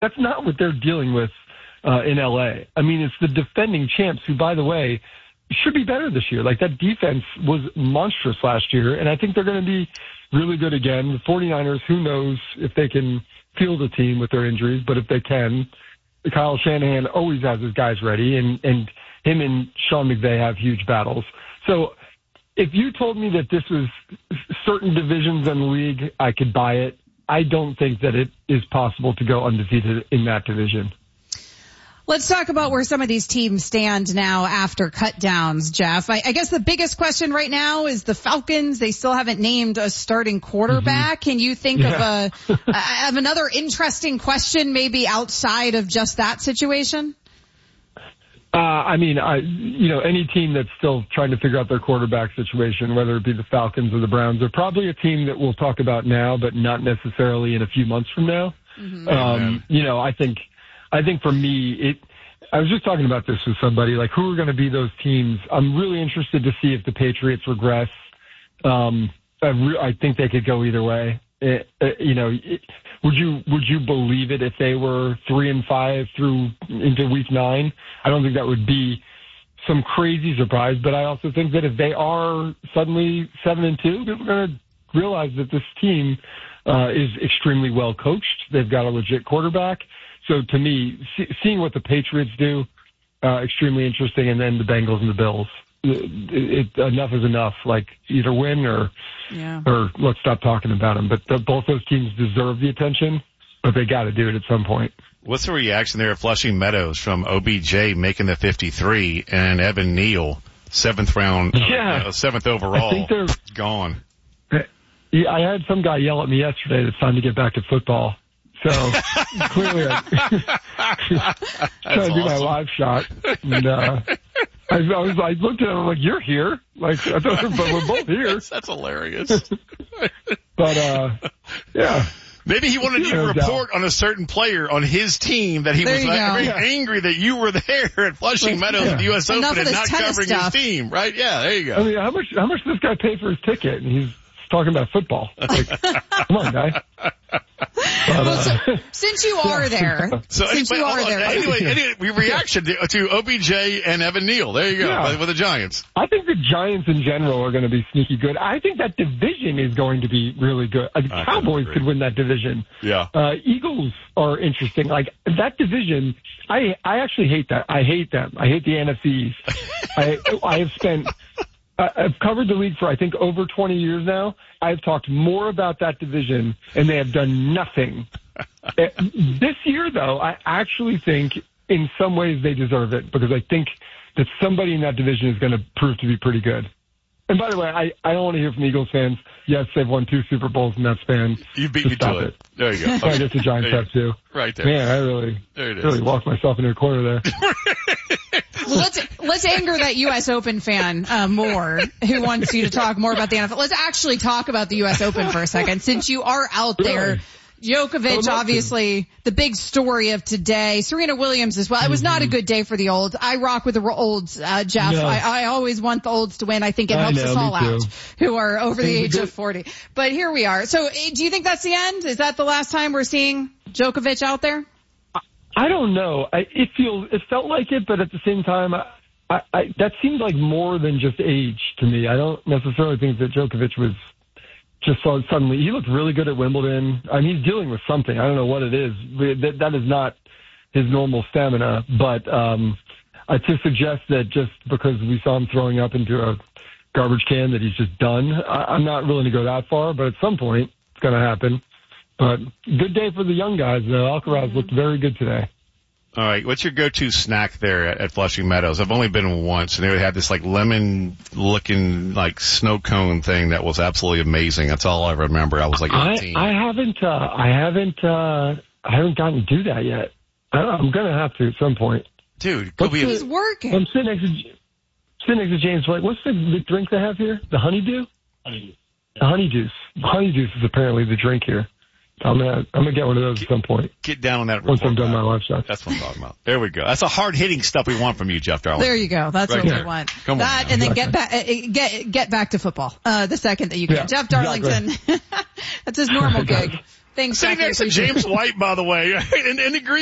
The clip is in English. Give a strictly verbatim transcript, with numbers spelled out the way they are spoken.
That's not what they're dealing with uh, in L A. I mean, it's the defending champs who, by the way, should be better this year. Like, that defense was monstrous last year, and I think they're going to be really good again. The 49ers, who knows if they can field a team with their injuries, but if they can, Kyle Shanahan always has his guys ready, and, and him and Sean McVay have huge battles. So if you told me that this was certain divisions in the league, I could buy it. I don't think that it is possible to go undefeated in that division. Let's talk about where some of these teams stand now after cut downs, Jeff. I, I guess the biggest question right now is the Falcons. They still haven't named a starting quarterback. Mm-hmm. Can you think yeah. of a of another interesting question maybe outside of just that situation? Uh, I mean, I, you know, any team that's still trying to figure out their quarterback situation, whether it be the Falcons or the Browns, they're probably a team that we'll talk about now, but not necessarily in a few months from now. Mm-hmm. Um, you know, I think, I think for me, it, I was just talking about this with somebody, like who are going to be those teams. I'm really interested to see if the Patriots regress. Um, I, re- I think they could go either way. It, it, you know, it, would you would you believe it if they were three and five through into week nine? I don't think that would be some crazy surprise, but I also think that if they are suddenly seven and two, people are going to realize that this team uh, is extremely well coached. They've got a legit quarterback. So to me, see, seeing what the Patriots do, uh, extremely interesting, and then the Bengals and the Bills. It, it, enough is enough. Like, either win or yeah. or let's stop talking about them. But the, both those teams deserve the attention, but they got to do it at some point. What's the reaction there at Flushing Meadows from O B J making the fifty-three and Evan Neal, seventh round, yeah. uh, seventh overall, I think they're gone? Yeah, I had some guy yell at me yesterday that it's time to get back to football. So clearly, I trying to do my live shot, and uh, I, I was I looked at him like, "You're here." Like, I thought, but we're both here. That's, that's hilarious. But uh, yeah. Maybe he wanted you to report on a certain player on his team that he there was like, very yeah. angry that you were there at Flushing Meadows yeah. at the U S Enough Open and not covering stuff. his team, right? Yeah, there you go. I mean, how much how much does this guy pay for his ticket? And he's talking about football. Like, come on, guy. But, well, uh, so, since you are there, so since anyway, you are there, anyway, anyway, reaction to, to O B J and Evan Neal. There you go, yeah. with the Giants. I think the Giants in general are going to be sneaky good. I think that division is going to be really good. Uh, the Cowboys could win that division. Yeah. Uh, Eagles are interesting. Like, that division, I I actually hate that. I hate them. I hate the N F C East. I I have spent. I've covered the league for, I think, over twenty years now. I've talked more about that division, and they have done nothing. This year, though, I actually think in some ways they deserve it, because I think that somebody in that division is going to prove to be pretty good. And by the way, I, I don't want to hear from Eagles fans. Yes, they've won two Super Bowls in that span. You beat me to it. it. There you go. I guess the Giants have too. Right there. Man, I really, really walked myself into a corner there. Well, let's let's anger that U S Open fan uh, more who wants you to talk more about the N F L. Let's actually talk about the U S Open for a second, since you are out there. Really? Djokovic, obviously, the big story of today. Serena Williams as well. It was not a good day for the olds. I rock with the olds, uh, Jeff. No. I, I always want the olds to win. I think it I helps know, us all me too. out who are over the age good. of forty. But here we are. So do you think that's the end? Is that the last time we're seeing Djokovic out there? I don't know. I, it feels, it felt like it, but at the same time, I, I, I, that seemed like more than just age to me. I don't necessarily think that Djokovic was just so suddenly. He looked really good at Wimbledon. I mean, he's dealing with something. I don't know what it is. That, that is not his normal stamina. But um, uh, to suggest that just because we saw him throwing up into a garbage can that he's just done, I, I'm not willing to go that far. But at some point, it's going to happen. But good day for the young guys, though. Alcaraz looked very good today. All right. What's your go-to snack there at, at Flushing Meadows? I've only been once, and they had this like lemon-looking like snow cone thing that was absolutely amazing. That's all I remember. I was like eighteen. I, I haven't. Uh, I haven't. Uh, I haven't gotten to do that yet. I, I'm gonna have to at some point. Dude, go be. He's working. I'm sitting next to sitting next to James. Like, what's the, the drink they have here? The honeydew. Honeydew. The honeydew. Honeydew is apparently the drink here. I'm gonna, I'm gonna get one of those get, at some point. Get down on that. Once I'm done my live shot. That's what I'm talking about. There we go. That's the hard hitting stuff we want from you, Jeff Darlington. There you go. That's right what there. we want. Come that on and then get back, uh, get get back to football. Uh, the second that you can. Yeah, Jeff Darlington. Exactly. That's his normal gig. Thanks, Sitting Jackie. next to James White, by the way, and, and agree